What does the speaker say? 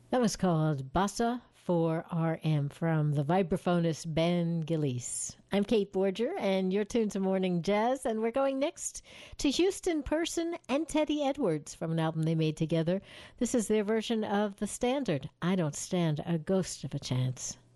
That was called Bossa 4RM from the vibraphonist Ben Gillies. I'm Kate Borger, and you're tuned to Morning Jazz, and we're going next to Houston Person and Teddy Edwards from an album they made together. This is their version of the standard, I Don't Stand a Ghost of a Chance.